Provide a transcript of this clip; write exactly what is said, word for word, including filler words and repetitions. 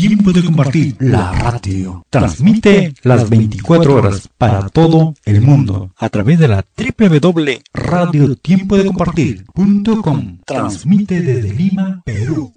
Tiempo de Compartir, la radio. Transmite las veinticuatro horas para todo el mundo a través de la doble u doble u doble u punto radio tiempo de compartir punto com. Transmite desde Lima, Perú.